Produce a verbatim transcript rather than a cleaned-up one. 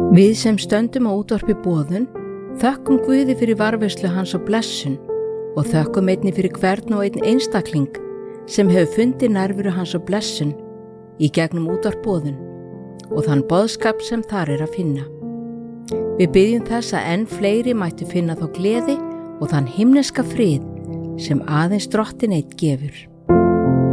Við sem stöndum á útvarpi boðun þökkum Guði fyrir varðveislu hans og blessun og þökkum einnig fyrir hvern og einn einstakling sem hefur fundið nærveru hans og blessun í gegnum útvarp boðun og þann boðskap sem þar er að finna. Við byggjum þess að enn fleiri mættu finna þá gleði og þann himneska frið sem aðeins Drottinn einn gefur.